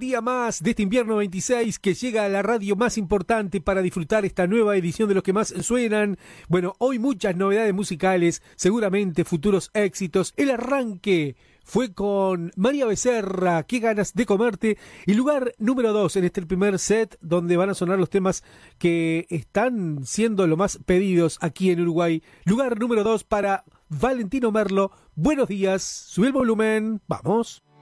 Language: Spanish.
día más de este invierno 26 que llega a la radio más importante para disfrutar esta nueva edición de los que más suenan. Bueno, hoy muchas novedades musicales, seguramente futuros éxitos. El arranque fue con María Becerra, Qué ganas de comerte, y lugar número 2 en este primer set, donde van a sonar los temas que están siendo lo más pedidos aquí en Uruguay. Lugar número 2 para Valentino Merlo. Buenos días, sube el volumen, vamos.